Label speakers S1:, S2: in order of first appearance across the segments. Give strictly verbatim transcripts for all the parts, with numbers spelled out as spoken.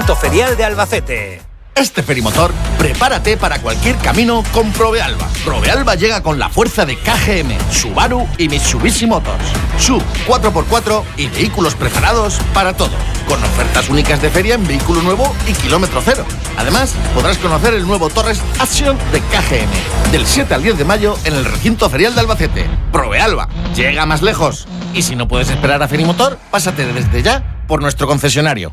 S1: recinto ferial de Albacete.
S2: Este ferimotor, prepárate para cualquier camino con Provealba. Provealba llega con la fuerza de K G M, Subaru y Mitsubishi Motors. S U V cuatro por cuatro y vehículos preparados para todo. Con ofertas únicas de feria en vehículo nuevo y kilómetro cero. Además, podrás conocer el nuevo Torres Action de K G M. Del siete al diez de mayo en el recinto ferial de Albacete. Provealba, llega más lejos. Y si no puedes esperar a Ferimotor, pásate desde ya por nuestro concesionario.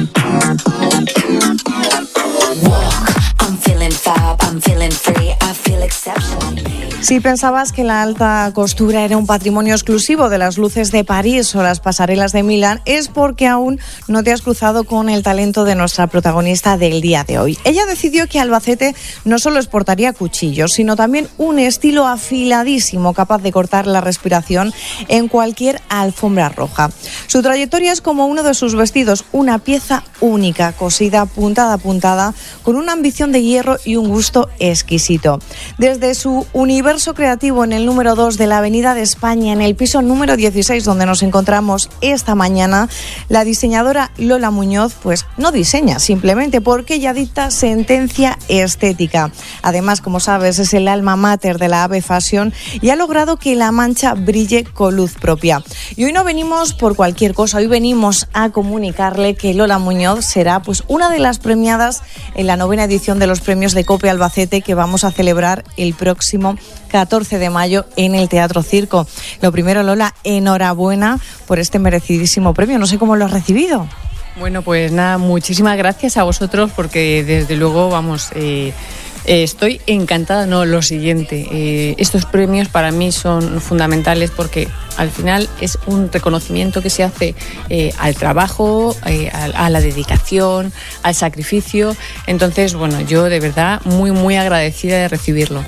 S3: Si pensabas que la alta costura era un patrimonio exclusivo de las luces de París o las pasarelas de Milán, es porque aún no te has cruzado con el talento de nuestra protagonista del día de hoy. Ella decidió que Albacete no solo exportaría cuchillos, sino también un estilo afiladísimo capaz de cortar la respiración en cualquier alfombra roja. Su trayectoria es como uno de sus vestidos, una pieza única, cosida puntada a puntada, con una ambición de hierro y un gusto exquisito. Desde su universo creativo en el número dos de la Avenida de España, en el piso número dieciséis, donde nos encontramos esta mañana, la diseñadora Lola Muñoz pues no diseña simplemente porque ella dicta sentencia estética. Además, como sabes, es el alma mater de la A V E Fashion y ha logrado que La Mancha brille con luz propia. Y hoy no venimos por cualquier cosa, hoy venimos a comunicarle que Lola Muñoz será pues una de las premiadas en la novena edición de los premios de COPE Albacete que vamos a celebrar el próximo catorce de mayo en el Teatro Circo. Lo primero, Lola, enhorabuena por este merecidísimo premio. No sé cómo lo has recibido.
S4: Bueno, pues nada, muchísimas gracias a vosotros porque desde luego, vamos, eh, eh, estoy encantada. No, lo siguiente, eh, estos premios para mí son fundamentales porque al final es un reconocimiento que se hace eh, al trabajo, eh, a, a la dedicación, al sacrificio. Entonces, bueno, yo de verdad muy, muy agradecida de recibirlo.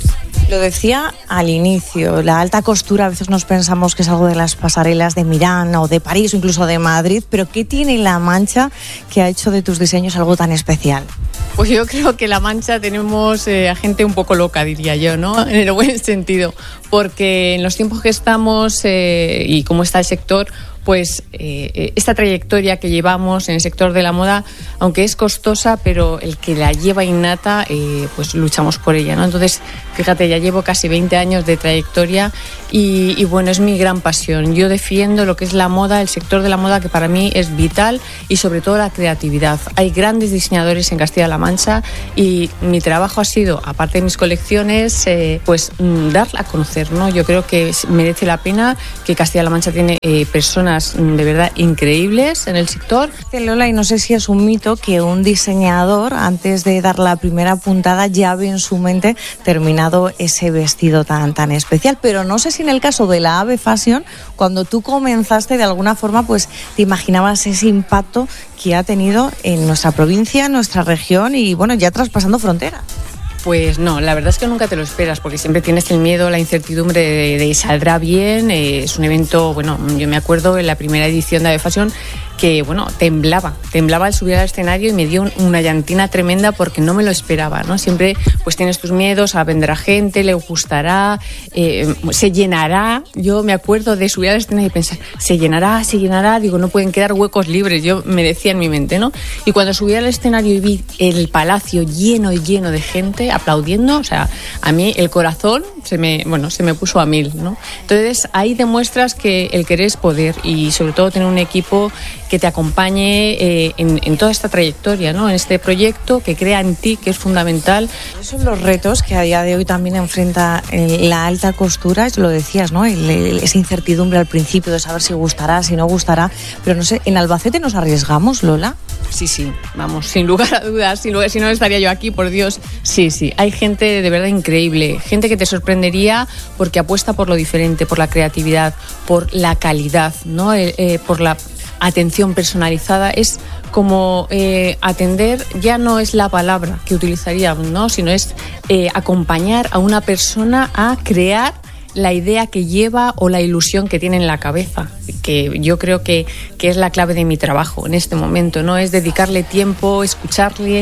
S3: Lo decía al inicio, la alta costura a veces nos pensamos que es algo de las pasarelas de Milán o de París o incluso de Madrid, pero ¿qué tiene La Mancha que ha hecho de tus diseños algo tan especial?
S4: Pues yo creo que La Mancha tenemos eh, a gente un poco loca, diría yo, ¿no? En el buen sentido, porque en los tiempos que estamos eh, y cómo está el sector, pues eh, esta trayectoria que llevamos en el sector de la moda, aunque es costosa, pero el que la lleva innata, eh, pues luchamos por ella, ¿no? Entonces, fíjate, ya llevo casi veinte años de trayectoria y, y bueno, es mi gran pasión. Yo defiendo lo que es la moda, el sector de la moda, que para mí es vital, y sobre todo la creatividad. Hay grandes diseñadores en Castilla-La Mancha y mi trabajo ha sido, aparte de mis colecciones, eh, pues darla a conocer, ¿no? Yo creo que merece la pena, que Castilla-La Mancha tiene eh, personas de verdad increíbles en el sector.
S3: Lola, y no sé si es un mito que un diseñador, antes de dar la primera puntada, ya ve en su mente terminado ese vestido tan, tan especial. Pero no sé si en el caso de la A V E Fashion, cuando tú comenzaste, de alguna forma, pues te imaginabas ese impacto que ha tenido en nuestra provincia, en nuestra región y, bueno, ya traspasando fronteras.
S4: Pues no, la verdad es que nunca te lo esperas porque siempre tienes el miedo, la incertidumbre de, de saldrá bien. Eh, es un evento, bueno, yo me acuerdo en la primera edición de A V E Fashion que, bueno, temblaba, temblaba al subir al escenario y me dio un, una llantina tremenda porque no me lo esperaba, ¿no? Siempre pues tienes tus miedos, a vendrá gente, le gustará, eh, se llenará. Yo me acuerdo de subir al escenario y pensar, se llenará, se llenará, digo, no pueden quedar huecos libres, yo me decía en mi mente, ¿no? Y cuando subí al escenario y vi el palacio lleno y lleno de gente aplaudiendo, o sea, a mí el corazón se me, bueno, se me puso a mil, ¿no? Entonces ahí demuestras que el querer es poder y sobre todo tener un equipo que te acompañe eh, en, en toda esta trayectoria, ¿no? En este proyecto, que crea en ti, que es fundamental.
S3: Esos son los retos que a día de hoy también enfrenta eh, la alta costura, lo decías, ¿no? El, el, esa incertidumbre al principio de saber si gustará, si no gustará, pero no sé, ¿en Albacete nos arriesgamos, Lola?
S4: Sí, sí, vamos, sin lugar a dudas, sin lugar, si no estaría yo aquí, por Dios. Sí, sí, hay gente de verdad increíble, gente que te sorprendería porque apuesta por lo diferente, por la creatividad, por la calidad, ¿no? Eh, eh, por la atención personalizada. Es como eh, atender, ya no es la palabra que utilizaríamos, ¿no? Sino es eh, acompañar a una persona a crear la idea que lleva o la ilusión que tiene en la cabeza, que yo creo que, que es la clave de mi trabajo en este momento, ¿no? Es dedicarle tiempo, escucharle,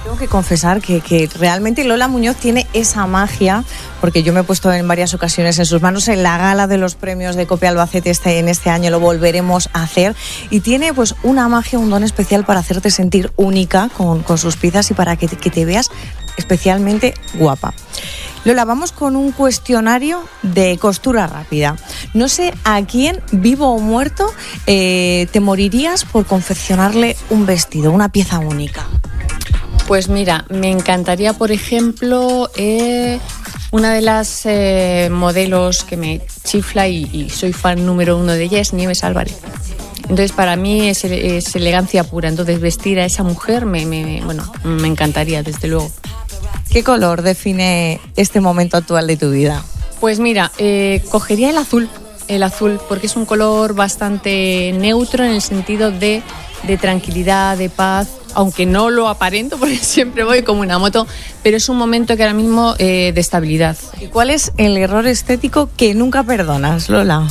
S3: Tengo que confesar que, que realmente Lola Muñoz tiene esa magia, porque yo me he puesto en varias ocasiones en sus manos en la gala de los premios de COPE Albacete este, en este año, lo volveremos a hacer, y tiene pues una magia, un don especial para hacerte sentir única con, con sus piezas y para que te, que te veas especialmente guapa. Lola, vamos con un cuestionario de costura rápida. No sé a quién, vivo o muerto, eh, te morirías por confeccionarle un vestido, una pieza única.
S4: Pues mira, me encantaría, por ejemplo, eh, una de las eh, modelos que me chifla y, y soy fan número uno de ella es Nieves Álvarez. Entonces, para mí es, es elegancia pura. Entonces, vestir a esa mujer me, me, bueno, me encantaría, desde luego.
S3: ¿Qué color define este momento actual de tu vida?
S4: Pues mira, eh, cogería el azul, el azul, porque es un color bastante neutro en el sentido de, de tranquilidad, de paz, aunque no lo aparento porque siempre voy como una moto, pero es un momento que ahora mismo eh, de estabilidad.
S3: ¿Y cuál es el error estético que nunca perdonas, Lola?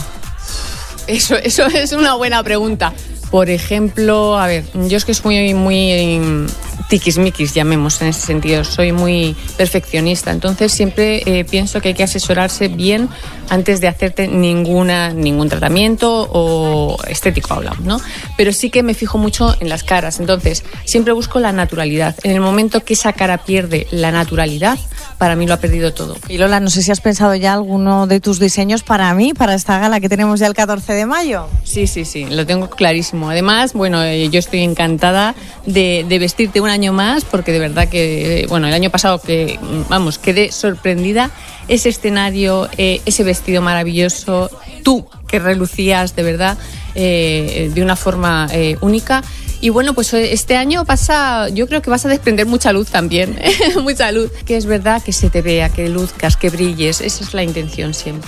S4: Eso, eso es una buena pregunta. Por ejemplo, a ver, yo es que soy muy, muy tiquismiquis, llamemos en ese sentido, soy muy perfeccionista, entonces siempre eh, pienso que hay que asesorarse bien antes de hacerte ninguna, ningún tratamiento o estético hablamos, ¿no? Pero sí que me fijo mucho en las caras, entonces siempre busco la naturalidad. En el momento que esa cara pierde la naturalidad, para mí lo ha perdido todo.
S3: Y Lola, no sé si has pensado ya alguno de tus diseños para mí, para esta gala que tenemos ya el catorce de mayo.
S4: Sí, sí, sí, lo tengo clarísimo. Además, bueno, eh, yo estoy encantada de, de vestirte un año más, porque de verdad que, eh, bueno, el año pasado que, vamos, quedé sorprendida. Ese escenario, eh, ese vestido maravilloso, tú que relucías de verdad eh, de una forma eh, única. Y bueno, pues este año pasa, yo creo que vas a desprender mucha luz también, mucha luz. Que es verdad que se te vea, que luzcas, que brilles, esa es la intención siempre.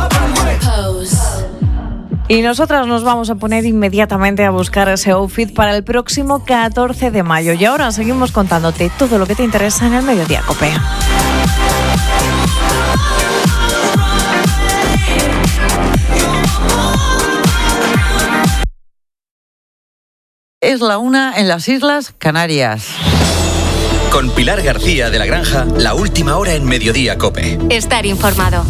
S3: Y nosotras nos vamos a poner inmediatamente a buscar ese outfit para el próximo catorce de mayo. Y ahora seguimos contándote todo lo que te interesa en el Mediodía COPE.
S1: Es la una en las Islas Canarias.
S5: Con Pilar García de la Granja, la última hora en Mediodía COPE.
S6: Estar informado.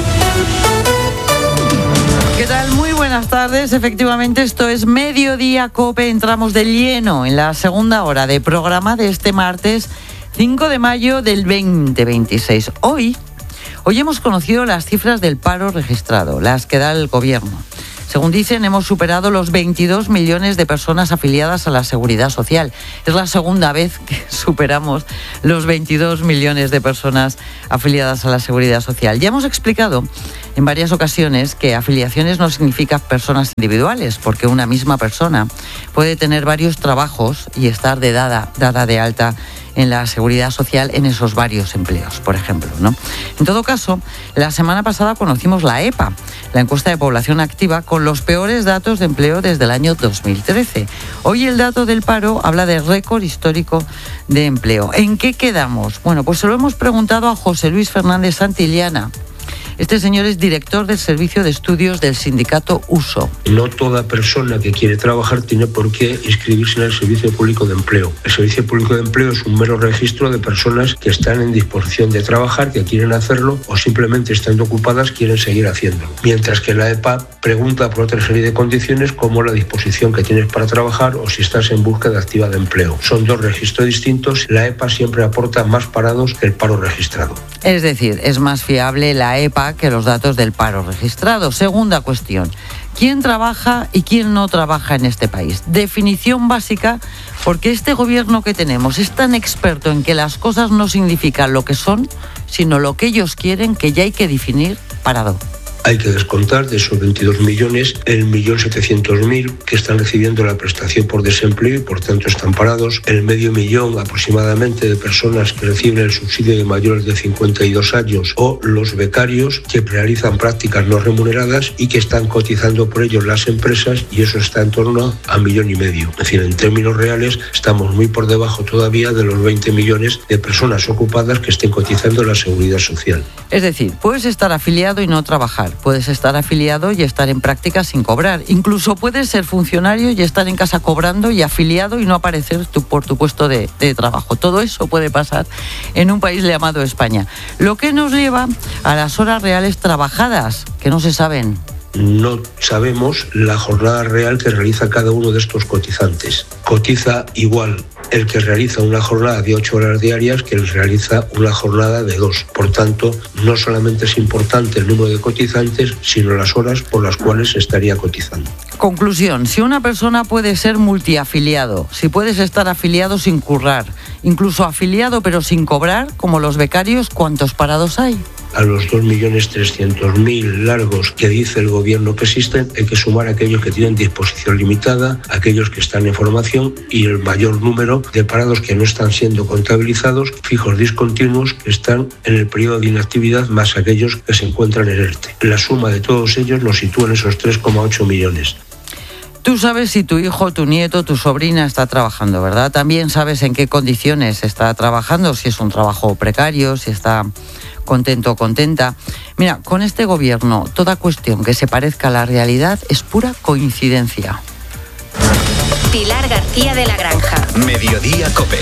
S1: ¿Qué tal? Muy buenas tardes. Efectivamente, esto es Mediodía COPE. Entramos de lleno en la segunda hora de programa de este martes cinco de mayo del veinte veintiséis. Hoy, hoy hemos conocido las cifras del paro registrado, las que da el gobierno. Según dicen, hemos superado los veintidós millones de personas afiliadas a la Seguridad Social. Es la segunda vez que superamos los veintidós millones de personas afiliadas a la Seguridad Social. Ya hemos explicado en varias ocasiones que afiliaciones no significa personas individuales, porque una misma persona puede tener varios trabajos y estar de dada, dada de alta en la Seguridad Social en esos varios empleos, por ejemplo, ¿no? En todo caso, la semana pasada conocimos la E P A, la encuesta de población activa, con los peores datos de empleo desde el año dos mil trece. Hoy el dato del paro habla de récord histórico de empleo. ¿En qué quedamos? Bueno, pues se lo hemos preguntado a José Luis Fernández Santillana. Este señor es director del Servicio de Estudios del sindicato U S O.
S7: No toda persona que quiere trabajar tiene por qué inscribirse en el Servicio Público de Empleo. El Servicio Público de Empleo es un mero registro de personas que están en disposición de trabajar, que quieren hacerlo o simplemente estando ocupadas quieren seguir haciéndolo. Mientras que la E P A pregunta por otra serie de condiciones como la disposición que tienes para trabajar o si estás en búsqueda activa de empleo. Son dos registros distintos. La E P A siempre aporta más parados que el paro registrado.
S1: Es decir, es más fiable la E P A que los datos del paro registrado. Segunda cuestión, ¿quién trabaja y quién no trabaja en este país? Definición básica, porque este gobierno que tenemos es tan experto en que las cosas no significan lo que son, sino lo que ellos quieren, que ya hay que definir parado.
S7: Hay que descontar de esos veintidós millones el millón setecientos mil que están recibiendo la prestación por desempleo y por tanto están parados, el medio millón aproximadamente de personas que reciben el subsidio de mayores de cincuenta y dos años o los becarios que realizan prácticas no remuneradas y que están cotizando por ellos las empresas, y eso está en torno a millón y medio. Es decir, en términos reales estamos muy por debajo todavía de los veinte millones de personas ocupadas que estén cotizando la Seguridad Social.
S1: Es decir, puedes estar afiliado y no trabajar, Puedes estar afiliado y estar en práctica sin cobrar. Incluso puedes ser funcionario y estar en casa cobrando y afiliado y no aparecer tu, por tu puesto de, de trabajo. Todo eso puede pasar en un país llamado España. Lo que nos lleva a las horas reales trabajadas, que no se saben.
S7: No sabemos la jornada real que realiza cada uno de estos cotizantes. Cotiza igual el que realiza una jornada de ocho horas diarias que el que realiza una jornada de dos. Por tanto, no solamente es importante el número de cotizantes, sino las horas por las cuales se estaría cotizando.
S1: Conclusión, si una persona puede ser multiafiliado, si puedes estar afiliado sin currar, incluso afiliado pero sin cobrar, como los becarios, ¿cuántos parados hay?
S7: A los dos millones trescientos mil largos que dice el gobierno que existen, hay que sumar aquellos que tienen disposición limitada, aquellos que están en formación y el mayor número de parados que no están siendo contabilizados, fijos discontinuos que están en el periodo de inactividad, más aquellos que se encuentran en ERTE. La suma de todos ellos nos sitúa en esos tres coma ocho millones.
S1: Tú sabes si tu hijo, tu nieto, tu sobrina está trabajando, ¿verdad? También sabes en qué condiciones está trabajando, si es un trabajo precario, si está contento o contenta. Mira, con este gobierno, toda cuestión que se parezca a la realidad es pura coincidencia.
S6: Pilar García de la Granja.
S5: Mediodía COPE.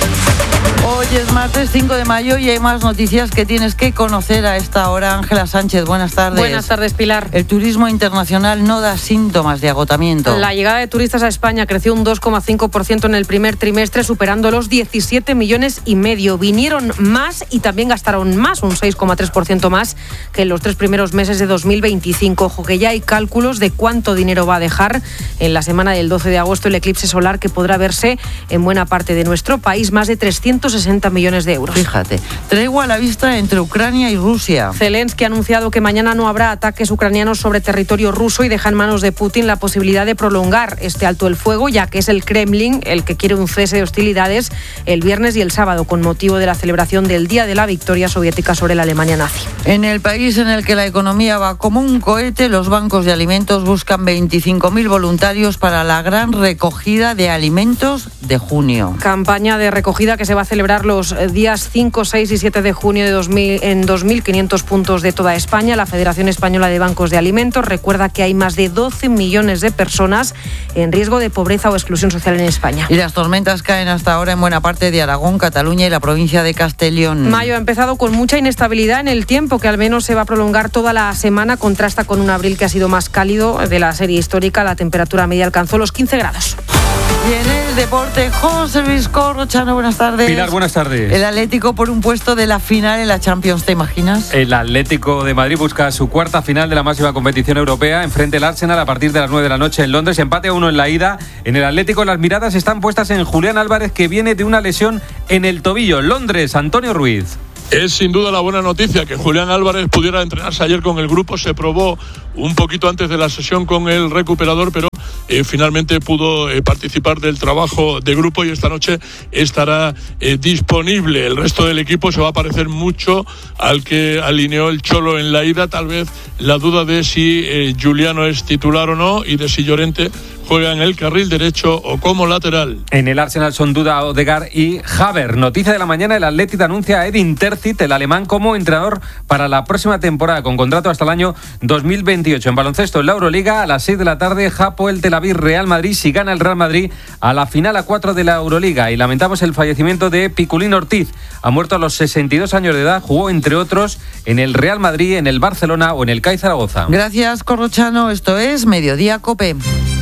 S1: Hoy es martes cinco de mayo y hay más noticias que tienes que conocer a esta hora. Ángela Sánchez, buenas tardes.
S8: Buenas tardes, Pilar.
S1: El turismo internacional no da síntomas de agotamiento.
S8: La llegada de turistas a España creció un dos coma cinco por ciento en el primer trimestre, superando los diecisiete millones y medio. Vinieron más y también gastaron más, un seis coma tres por ciento más que en los tres primeros meses de dos mil veinticinco. Ojo que ya hay cálculos de cuánto dinero va a dejar en la semana del doce de agosto el eclipse solar, que podrá verse en buena parte de nuestro país, más de trescientos sesenta millones de euros.
S1: Fíjate, tregua a la vista entre Ucrania y Rusia.
S8: Zelensky ha anunciado que mañana no habrá ataques ucranianos sobre territorio ruso y deja en manos de Putin la posibilidad de prolongar este alto el fuego, ya que es el Kremlin el que quiere un cese de hostilidades el viernes y el sábado, con motivo de la celebración del Día de la Victoria Soviética sobre la Alemania nazi.
S1: En el país en el que la economía va como un cohete, los bancos de alimentos buscan veinticinco mil voluntarios para la gran recogida de alimentos de junio.
S8: Campaña de recogida que se va a celebrar los días cinco, seis y siete de junio de dos mil en dos mil quinientos puntos de toda España. La Federación Española de Bancos de Alimentos recuerda que hay más de doce millones de personas en riesgo de pobreza o exclusión social en España.
S1: Y las tormentas caen hasta ahora en buena parte de Aragón, Cataluña y la provincia de Castellón.
S8: Mayo ha empezado con mucha inestabilidad en el tiempo, que al menos se va a prolongar toda la semana. Contrasta con un abril que ha sido más cálido de la serie histórica. La temperatura media alcanzó los quince grados.
S1: Y en el deporte, José Luis Corrochano, buenas tardes.
S9: Pilar, buenas tardes.
S1: El Atlético por un puesto de la final en la Champions, ¿te imaginas?
S9: El Atlético de Madrid busca su cuarta final de la máxima competición europea. Enfrente el Arsenal a partir de las nueve de la noche en Londres. Empate a uno en la ida. En el Atlético las miradas están puestas en Julián Álvarez, que viene de una lesión en el tobillo. Londres, Antonio Ruiz.
S10: Es sin duda la buena noticia que Julián Álvarez pudiera entrenarse ayer con el grupo. Se probó un poquito antes de la sesión con el recuperador, pero eh, finalmente pudo eh, participar del trabajo de grupo y esta noche estará eh, disponible. El resto del equipo se va a parecer mucho al que alineó el Cholo en la ida. Tal vez la duda de si eh, Juliano es titular o no y de si Llorente juega en el carril derecho o como lateral.
S9: En el Arsenal son duda Odegaard y Havertz. Noticia de la mañana, el Athletic anuncia a Edin Terzic, el alemán, como entrenador para la próxima temporada, con contrato hasta el año dos mil veintiocho. En baloncesto, en la Euroliga, a las seis de la tarde, Hapoel Tel Aviv, Real Madrid. Si gana el Real Madrid, a la final a cuatro de la Euroliga. Y lamentamos el fallecimiento de Piculín Ortiz. Ha muerto a los sesenta y dos años de edad. Jugó, entre otros, en el Real Madrid, en el Barcelona o en el C A I Zaragoza.
S1: Gracias, Corrochano. Esto es Mediodía COPE.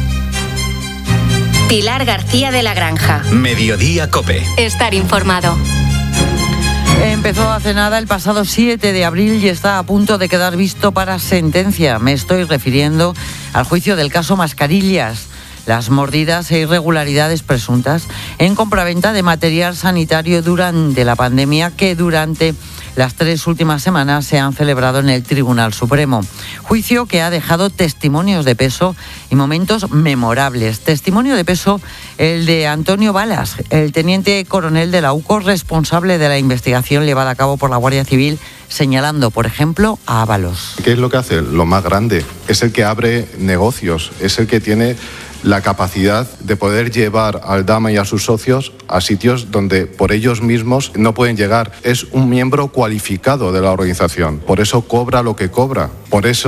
S6: Pilar García de la Granja.
S5: Mediodía COPE.
S6: Estar informado.
S1: Empezó hace nada, el pasado siete de abril, y está a punto de quedar visto para sentencia. Me estoy refiriendo al juicio del caso Mascarillas. Las mordidas e irregularidades presuntas en compraventa de material sanitario durante la pandemia, que durante las tres últimas semanas se han celebrado en el Tribunal Supremo. Juicio que ha dejado testimonios de peso y momentos memorables. Testimonio de peso el de Antonio Balas, el teniente coronel de la U C O, responsable de la investigación llevada a cabo por la Guardia Civil, señalando, por ejemplo, a Ábalos.
S11: ¿Qué es lo que hace? Lo más grande. Es el que abre negocios, es el que tiene la capacidad de poder llevar al Dama y a sus socios a sitios donde por ellos mismos no pueden llegar. Es un miembro cualificado de la organización, por eso cobra lo que cobra, por eso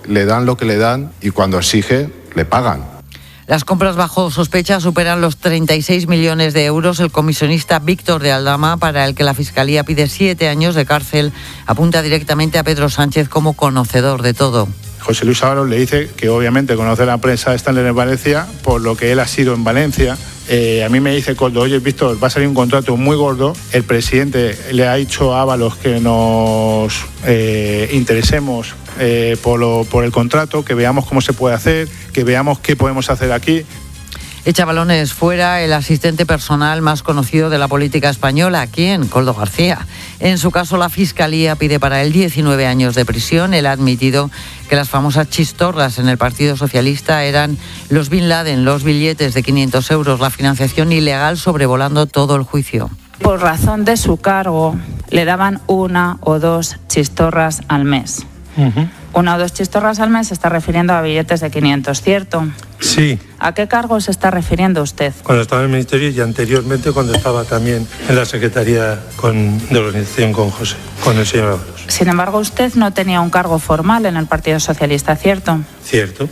S11: le dan lo que le dan y cuando exige, le pagan.
S1: Las compras bajo sospecha superan los treinta y seis millones de euros. El comisionista Víctor de Aldama, para el que la Fiscalía pide siete años de cárcel, apunta directamente a Pedro Sánchez como conocedor de todo.
S12: José Luis Ábalos le dice que obviamente conoce la prensa de Stanley en Valencia por lo que él ha sido en Valencia. Eh, a mí me dice Coldo, oye Víctor, va a salir un contrato muy gordo. El presidente le ha dicho a Ábalos que nos eh, interesemos eh, por, lo, por el contrato, que veamos cómo se puede hacer, que veamos qué podemos hacer aquí.
S1: Echa balones fuera el asistente personal más conocido de la política española. ¿Quién? Koldo García. En su caso, la Fiscalía pide para él diecinueve años de prisión. Él ha admitido que las famosas chistorras en el Partido Socialista eran los Bin Laden, los billetes de quinientos euros, la financiación ilegal sobrevolando todo el juicio.
S13: Por razón de su cargo, le daban una o dos chistorras al mes. Uh-huh. Una o dos chistorras al mes se está refiriendo a billetes de quinientos, ¿cierto?
S14: Sí.
S13: ¿A qué cargo se está refiriendo usted?
S14: Cuando estaba en el Ministerio y anteriormente cuando estaba también en la Secretaría con, de Organización con José, con el señor Ábalos.
S13: Sin embargo, usted no tenía un cargo formal en el Partido Socialista, ¿cierto?
S14: Cierto.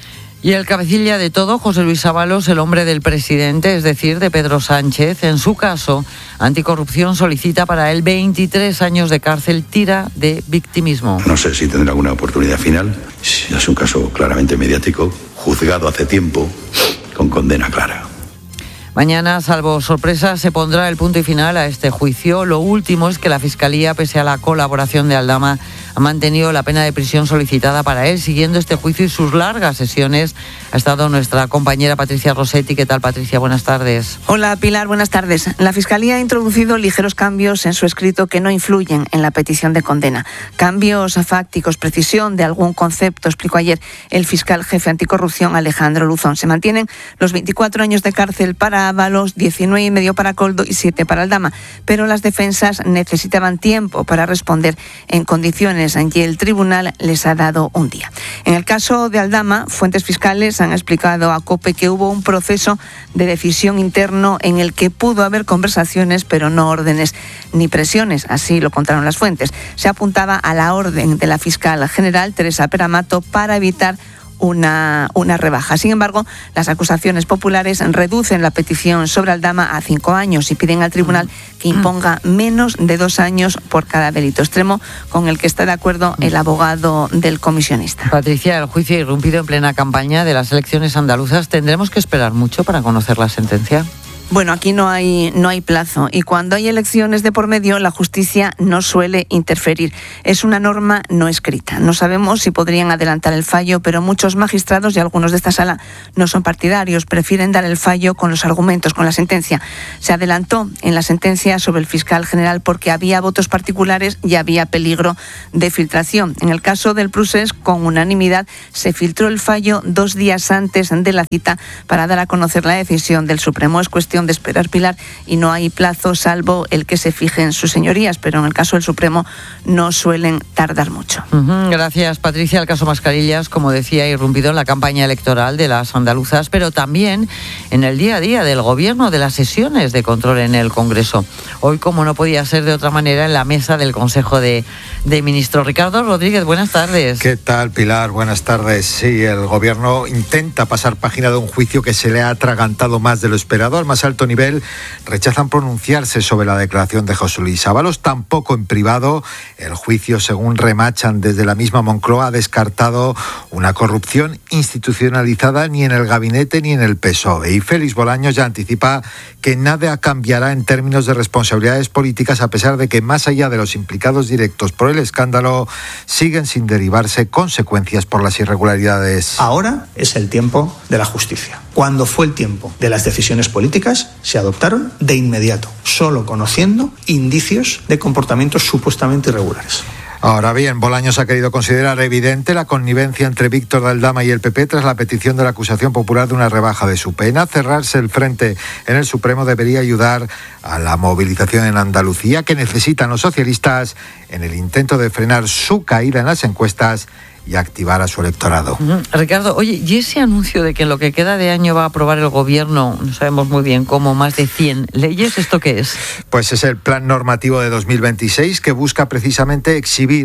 S1: Y el cabecilla de todo, José Luis Ábalos, el hombre del presidente, es decir, de Pedro Sánchez, en su caso, Anticorrupción solicita para él veintitrés años de cárcel, tira de victimismo.
S15: No sé si tendrá alguna oportunidad final. Es un caso claramente mediático, juzgado hace tiempo, con condena clara.
S1: Mañana, salvo sorpresa, se pondrá el punto y final a este juicio. Lo último es que la Fiscalía, pese a la colaboración de Aldama, ha mantenido la pena de prisión solicitada para él. Siguiendo este juicio y sus largas sesiones, ha estado nuestra compañera Patricia Rossetti. ¿Qué tal, Patricia? Buenas tardes.
S16: Hola, Pilar. Buenas tardes. La Fiscalía ha introducido ligeros cambios en su escrito que no influyen en la petición de condena. Cambios fácticos, precisión de algún concepto, explicó ayer el fiscal jefe anticorrupción Alejandro Luzón. Se mantienen los veinticuatro años de cárcel para Ábalos, diecinueve y medio para Koldo y siete para Aldama, pero las defensas necesitaban tiempo para responder en condiciones y el tribunal les ha dado un día. En el caso de Aldama, fuentes fiscales han explicado a COPE que hubo un proceso de decisión interno en el que pudo haber conversaciones, pero no órdenes ni presiones, así lo contaron las fuentes. Se apuntaba a la orden de la fiscal general Teresa Peramato para evitar Una, una rebaja. Sin embargo, las acusaciones populares reducen la petición sobre Aldama a cinco años y piden al tribunal que imponga menos de dos años por cada delito extremo, con el que está de acuerdo el abogado del comisionista.
S1: Patricia, el juicio ha irrumpido en plena campaña de las elecciones andaluzas. ¿Tendremos que esperar mucho para conocer la sentencia?
S16: Bueno, aquí no hay, no hay plazo y cuando hay elecciones de por medio, la justicia no suele interferir. Es una norma no escrita. No sabemos si podrían adelantar el fallo, pero muchos magistrados y algunos de esta sala no son partidarios, prefieren dar el fallo con los argumentos, con la sentencia. Se adelantó en la sentencia sobre el fiscal general porque había votos particulares y había peligro de filtración. En el caso del Prusés, con unanimidad, se filtró el fallo dos días antes de la cita para dar a conocer la decisión del Supremo. Es cuestión de esperar, Pilar, y no hay plazo salvo el que se fijen sus señorías, pero en el caso del Supremo no suelen tardar mucho.
S1: Uh-huh. Gracias, Patricia. El caso Mascarillas, como decía, ha irrumpido en la campaña electoral de las andaluzas, pero también en el día a día del gobierno, de las sesiones de control en el Congreso. Hoy, como no podía ser de otra manera, en la mesa del Consejo de, de Ministros. Ricardo Rodríguez, buenas tardes.
S17: ¿Qué tal, Pilar? Buenas tardes. Sí, el gobierno intenta pasar página de un juicio que se le ha atragantado más de lo esperado. Al más alto nivel rechazan pronunciarse sobre la declaración de José Luis Ábalos, tampoco en privado. El juicio, según remachan desde la misma Moncloa, ha descartado una corrupción institucionalizada ni en el gabinete ni en el P S O E. Y Félix Bolaños ya anticipa que nada cambiará en términos de responsabilidades políticas, a pesar de que más allá de los implicados directos por el escándalo, siguen sin derivarse consecuencias por las irregularidades.
S18: Ahora es el tiempo de la justicia. Cuando fue el tiempo de las decisiones políticas, se adoptaron de inmediato, solo conociendo indicios de comportamientos supuestamente irregulares.
S17: Ahora bien, Bolaños ha querido considerar evidente la connivencia entre Víctor de Aldama y el P P tras la petición de la acusación popular de una rebaja de su pena. Cerrarse el frente en el Supremo debería ayudar a la movilización en Andalucía que necesitan los socialistas en el intento de frenar su caída en las encuestas y activar a su electorado.
S1: Uh-huh. Ricardo, oye, ¿y ese anuncio de que en lo que queda de año va a aprobar el gobierno, no sabemos muy bien cómo, más de cien leyes, ¿esto qué es?
S17: Pues es el plan normativo de dos mil veintiséis que busca precisamente exhibir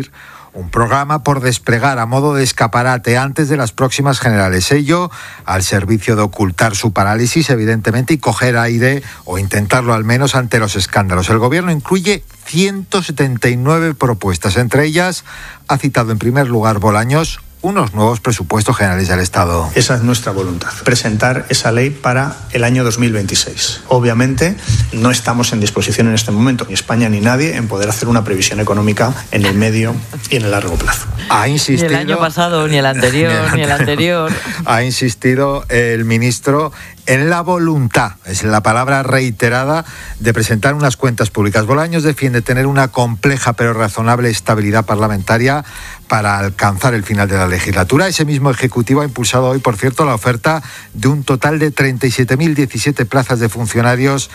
S17: un programa por desplegar a modo de escaparate antes de las próximas generales. Ello al servicio de ocultar su parálisis, evidentemente, y coger aire, o intentarlo al menos, ante los escándalos. El gobierno incluye ciento setenta y nueve propuestas. Entre ellas, ha citado en primer lugar Bolaños unos nuevos presupuestos generales del Estado.
S18: Esa es nuestra voluntad, presentar esa ley para el año dos mil veintiséis. Obviamente, no estamos en disposición en este momento, ni España ni nadie, en poder hacer una previsión económica en el medio y en el largo plazo.
S17: Ha insistido,
S1: ni el año pasado, ni el anterior, ni el anterior.
S17: Ha insistido el ministro en la voluntad, es la palabra reiterada, de presentar unas cuentas públicas. Bolaños defiende tener una compleja pero razonable estabilidad parlamentaria para alcanzar el final de la legislatura. Ese mismo Ejecutivo ha impulsado hoy, por cierto, la oferta de un total de treinta y siete mil diecisiete plazas de funcionarios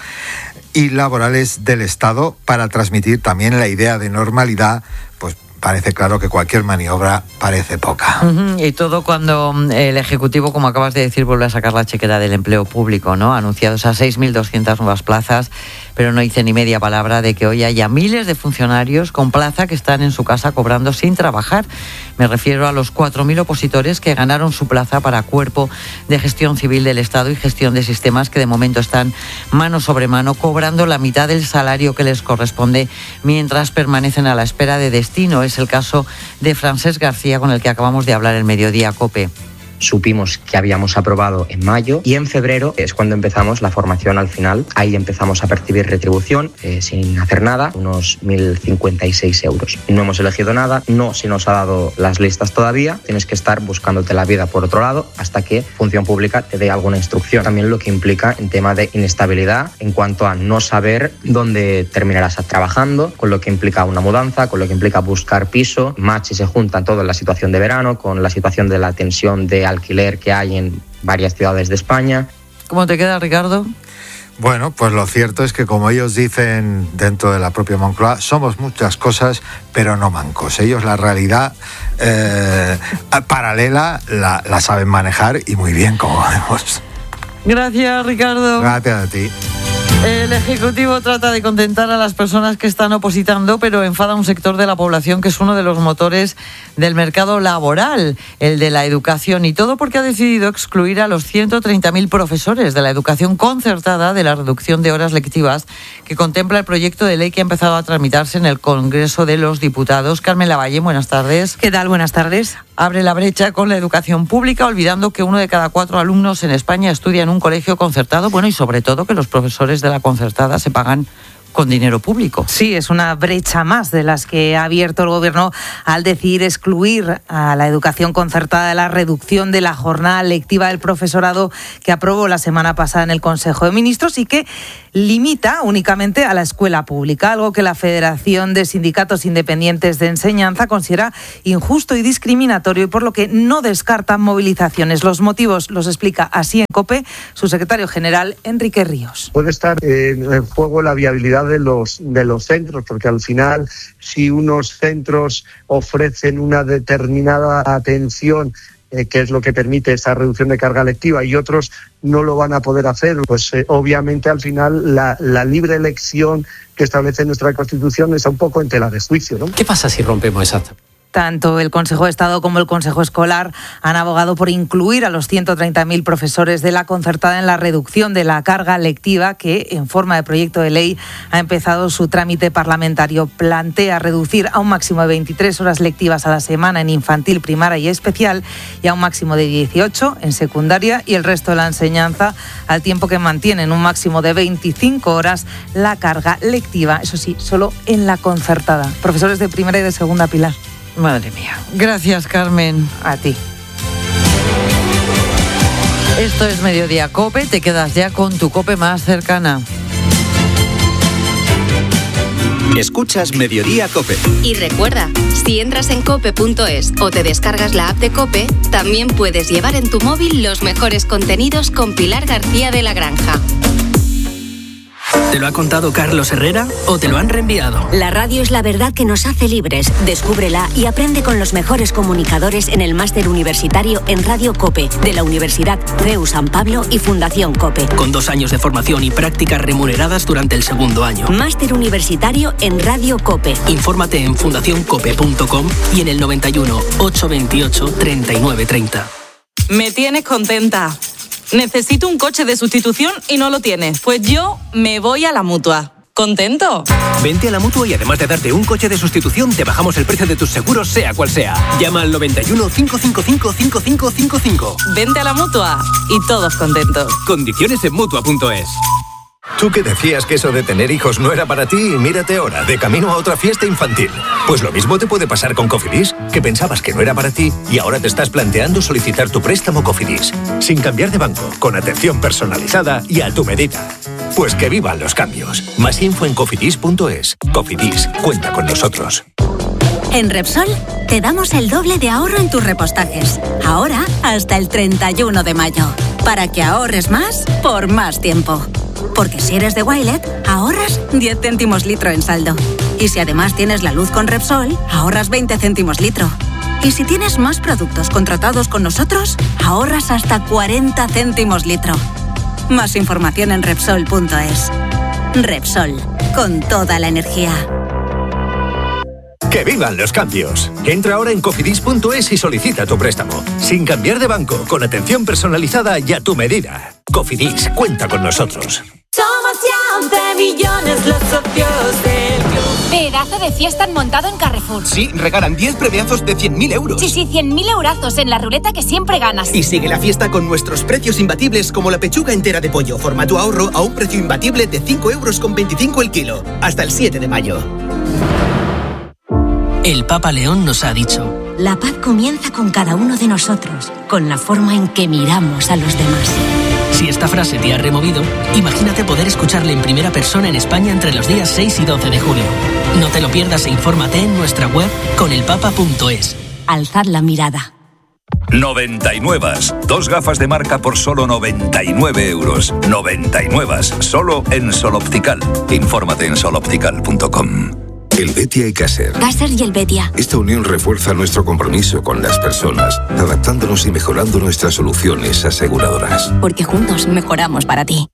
S17: y laborales del Estado para transmitir también la idea de normalidad. Pues parece claro que cualquier maniobra parece poca.
S1: Uh-huh. Y todo cuando el Ejecutivo, como acabas de decir, vuelve a sacar la chequera del empleo público, ¿no? Ha anunciado esas seis mil doscientas nuevas plazas, pero no dice ni media palabra de que hoy haya miles de funcionarios con plaza que están en su casa cobrando sin trabajar. Me refiero a los cuatro mil opositores que ganaron su plaza para Cuerpo de Gestión Civil del Estado y Gestión de Sistemas, que de momento están mano sobre mano cobrando la mitad del salario que les corresponde mientras permanecen a la espera de destino. Es el caso de Francesc García, con el que acabamos de hablar en Mediodía COPE.
S19: Supimos que habíamos aprobado en mayo y en febrero es cuando empezamos la formación al final. Ahí empezamos a percibir retribución eh, sin hacer nada, unos mil cincuenta y seis euros. No hemos elegido nada, no se nos ha dado las listas todavía. Tienes que estar buscándote la vida por otro lado hasta que Función Pública te dé alguna instrucción. También lo que implica en tema de inestabilidad en cuanto a no saber dónde terminarás trabajando, con lo que implica una mudanza, con lo que implica buscar piso, más si se junta todo en la situación de verano, con la situación de la tensión de alquiler que hay en varias ciudades de España.
S1: ¿Cómo te queda, Ricardo?
S17: Bueno, pues lo cierto es que, como ellos dicen dentro de la propia Moncloa, somos muchas cosas, pero no mancos. Ellos la realidad eh, paralela la, la saben manejar, y muy bien, como vemos.
S1: Gracias, Ricardo.
S17: Gracias a ti.
S1: El Ejecutivo trata de contentar a las personas que están opositando, pero enfada a un sector de la población que es uno de los motores del mercado laboral, el de la educación, y todo porque ha decidido excluir a los ciento treinta mil profesores de la educación concertada de la reducción de horas lectivas que contempla el proyecto de ley que ha empezado a tramitarse en el Congreso de los Diputados. Carmen Lavalle, buenas tardes.
S20: ¿Qué tal? Buenas tardes.
S1: Abre la brecha con la educación pública, olvidando que uno de cada cuatro alumnos en España estudia en un colegio concertado, bueno, y sobre todo que los profesores de la concertada se pagan con dinero público.
S20: Sí, es una brecha más de las que ha abierto el Gobierno al decidir excluir a la educación concertada de la reducción de la jornada lectiva del profesorado que aprobó la semana pasada en el Consejo de Ministros y que limita únicamente a la escuela pública, algo que la Federación de Sindicatos Independientes de Enseñanza considera injusto y discriminatorio, y por lo que no descartan movilizaciones. Los motivos los explica así en COPE su secretario general, Enrique Ríos.
S21: Puede estar en juego la viabilidad de los, de los centros, porque al final, si unos centros ofrecen una determinada atención, eh, que es lo que permite esa reducción de carga lectiva, y otros no lo van a poder hacer, pues eh, obviamente al final la, la libre elección que establece nuestra Constitución está un poco en tela de juicio, ¿no?
S22: ¿Qué pasa si rompemos esa?
S20: Tanto el Consejo de Estado como el Consejo Escolar han abogado por incluir a los ciento treinta mil profesores de la concertada en la reducción de la carga lectiva que, en forma de proyecto de ley, ha empezado su trámite parlamentario. Plantea reducir a un máximo de veintitrés horas lectivas a la semana en infantil, primaria y especial, y a un máximo de dieciocho en secundaria y el resto de la enseñanza, al tiempo que mantienen un máximo de veinticinco horas la carga lectiva, eso sí, solo en la concertada. Profesores de primera y de segunda, Pilar.
S1: Madre mía. Gracias, Carmen.
S20: A ti.
S1: Esto es Mediodía COPE. Te quedas ya con tu COPE más cercana.
S5: Escuchas Mediodía COPE.
S6: Y recuerda, si entras en cope punto es o te descargas la app de COPE, también puedes llevar en tu móvil los mejores contenidos con Pilar García de la Granja.
S2: ¿Te lo ha contado Carlos Herrera o te lo han reenviado?
S22: La radio es la verdad que nos hace libres. Descúbrela y aprende con los mejores comunicadores en el máster universitario en Radio COPE de la Universidad C E U San Pablo y Fundación COPE.
S2: Con dos años de formación y prácticas remuneradas durante el segundo año.
S22: Máster universitario en Radio COPE.
S2: Infórmate en fundación cope punto com y en el noventa y uno, ochocientos veintiocho, treinta y nueve treinta.
S23: Me tienes contenta. Necesito un coche de sustitución y no lo tienes. Pues yo me voy a la Mutua. ¿Contento?
S24: Vente a la Mutua y además de darte un coche de sustitución, te bajamos el precio de tus seguros, sea cual sea. Llama al noventa y uno, cinco cinco cinco, cinco cinco cinco cinco.
S23: Vente a la Mutua y todos contentos.
S24: Condiciones en Mutua punto es.
S25: Tú que decías que eso de tener hijos no era para ti, mírate ahora, de camino a otra fiesta infantil. Pues lo mismo te puede pasar con Cofidis, que pensabas que no era para ti y ahora te estás planteando solicitar tu préstamo Cofidis. Sin cambiar de banco, con atención personalizada y a tu medida. Pues que vivan los cambios. Más info en cofidis punto es. Cofidis, cuenta con nosotros.
S22: En Repsol te damos el doble de ahorro en tus repostajes. Ahora hasta el treinta y uno de mayo. Para que ahorres más por más tiempo. Porque si eres de Wilet, ahorras diez céntimos litro en saldo. Y si además tienes la luz con Repsol, ahorras veinte céntimos litro. Y si tienes más productos contratados con nosotros, ahorras hasta cuarenta céntimos litro. Más información en Repsol punto es. Repsol, con toda la energía.
S25: ¡Que vivan los cambios! Entra ahora en cofidis punto es y solicita tu préstamo. Sin cambiar de banco, con atención personalizada y a tu medida. Cofidis, cuenta con nosotros.
S26: Somos ya once millones los socios del club.
S27: Pedazo de fiesta han montado en Carrefour.
S24: Sí, regalan diez premiazos de cien mil euros.
S27: Sí, sí, cien mil eurazos en la ruleta que siempre ganas.
S24: Y sigue la fiesta con nuestros precios imbatibles como la pechuga entera de pollo, formato ahorro, a un precio imbatible de cinco euros con veinticinco el kilo. Hasta el siete de mayo.
S2: El Papa León nos ha dicho:
S22: La paz comienza con cada uno de nosotros, con la forma en que miramos a los demás.
S2: Si esta frase te ha removido, imagínate poder escucharle en primera persona en España entre los días seis y doce de julio. No te lo pierdas e infórmate en nuestra web con el papa punto es.
S22: Alzad la mirada.
S28: noventa y nueve. Dos gafas de marca por solo noventa y nueve euros. noventa y nueve. Solo en Sol Optical. Infórmate en sol optical punto com.
S29: El Betia y Caser.
S22: Caser y el Betia.
S29: Esta unión refuerza nuestro compromiso con las personas, adaptándonos y mejorando nuestras soluciones aseguradoras.
S22: Porque juntos mejoramos para ti.